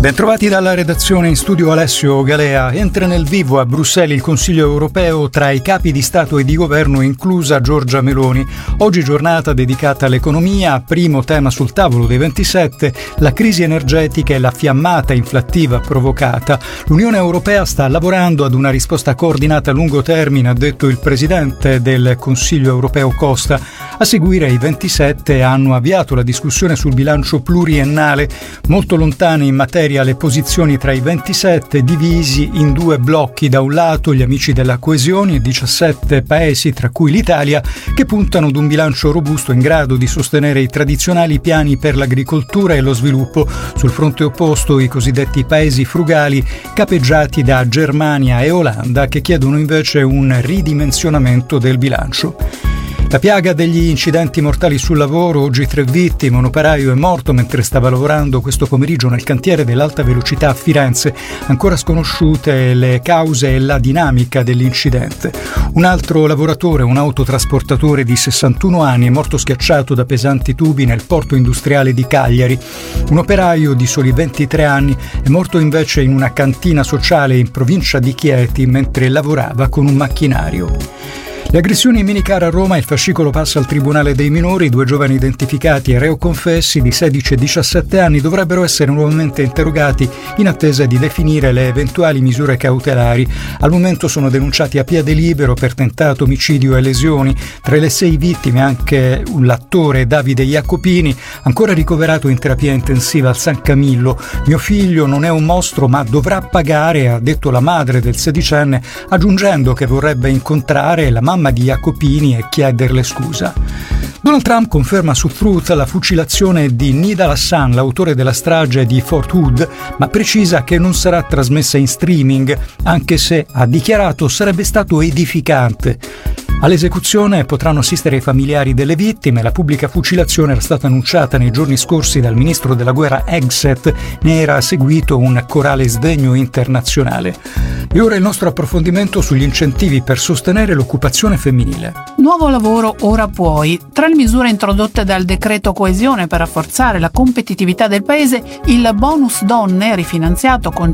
Bentrovati dalla redazione, in studio Alessio Galea. Entra nel vivo a Bruxelles il Consiglio europeo tra i capi di Stato e di Governo, inclusa Giorgia Meloni. Oggi giornata dedicata all'economia, primo tema sul tavolo dei 27, la crisi energetica e la fiammata inflattiva provocata. L'Unione Europea sta lavorando ad una risposta coordinata a lungo termine, ha detto il presidente del Consiglio europeo Costa. A seguire i 27 hanno avviato la discussione sul bilancio pluriennale, molto lontane in materia le posizioni tra i 27, divisi in due blocchi. Da un lato gli amici della coesione e 17 paesi, tra cui l'Italia, che puntano ad un bilancio robusto in grado di sostenere i tradizionali piani per l'agricoltura e lo sviluppo. Sul fronte opposto i cosiddetti paesi frugali, capeggiati da Germania e Olanda, che chiedono invece un ridimensionamento del bilancio. La piaga degli incidenti mortali sul lavoro, oggi 3 vittime, un operaio è morto mentre stava lavorando questo pomeriggio nel cantiere dell'alta velocità a Firenze, ancora sconosciute le cause e la dinamica dell'incidente. Un altro lavoratore, un autotrasportatore di 61 anni, è morto schiacciato da pesanti tubi nel porto industriale di Cagliari. Un operaio di soli 23 anni è morto invece in una cantina sociale in provincia di Chieti mentre lavorava con un macchinario. Le aggressioni in minicar a Roma, il fascicolo passa al Tribunale dei minori. 2 giovani identificati e reo confessi di 16 e 17 anni dovrebbero essere nuovamente interrogati in attesa di definire le eventuali misure cautelari. Al momento sono denunciati a piede libero per tentato omicidio e lesioni. Tra le 6 vittime anche l'attore Davide Jacopini, ancora ricoverato in terapia intensiva al San Camillo. Mio figlio non è un mostro ma dovrà pagare, ha detto la madre del 16enne, aggiungendo che vorrebbe incontrare la mamma di Jacopini e chiederle scusa. Donald Trump conferma su Truth la fucilazione di Nidal Hassan, l'autore della strage di Fort Hood, ma precisa che non sarà trasmessa in streaming, anche se, ha dichiarato, sarebbe stato edificante. All'esecuzione potranno assistere i familiari delle vittime. La pubblica fucilazione era stata annunciata nei giorni scorsi dal ministro della guerra Hegseth, ne era seguito un corale sdegno internazionale. E ora il nostro approfondimento sugli incentivi per sostenere l'occupazione femminile. Nuovo lavoro ora puoi. Tra le misure introdotte dal decreto coesione per rafforzare la competitività del paese, il bonus donne, rifinanziato con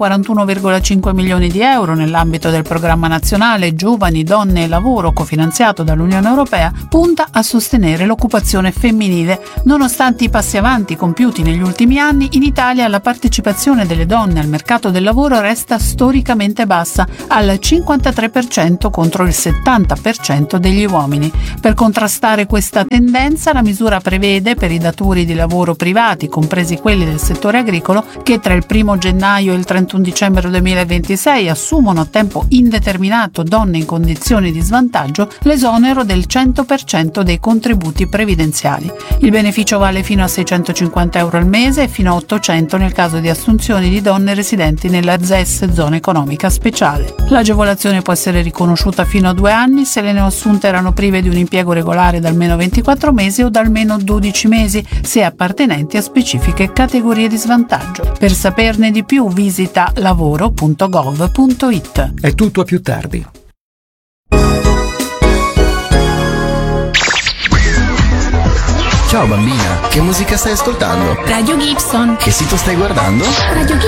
141,5 milioni di euro nell'ambito del programma nazionale Giovani, Donne e Lavoro, cofinanziato dall'Unione Europea, punta a sostenere l'occupazione femminile. Nonostante i passi avanti compiuti negli ultimi anni, in Italia la partecipazione delle donne al mercato del lavoro resta storicamente bassa, al 53% contro il 70% degli uomini. Per contrastare questa tendenza, la misura prevede per i datori di lavoro privati, compresi quelli del settore agricolo, che tra il 1 gennaio e il 31 dicembre 2026 assumono a tempo indeterminato donne in condizioni di svantaggio, l'esonero del 100% dei contributi previdenziali. Il beneficio vale fino a 650 euro al mese e fino a 800 nel caso di assunzioni di donne residenti nella ZES, zona economica speciale. L'agevolazione può essere riconosciuta fino a 2 anni se le neoassunte erano prive di un impiego regolare da almeno 24 mesi o da almeno 12 mesi, se appartenenti a specifiche categorie di svantaggio. Per saperne di più visita lavoro.gov.it. È tutto a più tardi. Ciao bambina, che musica stai ascoltando? Radio Gibson. Che sito stai guardando? Radio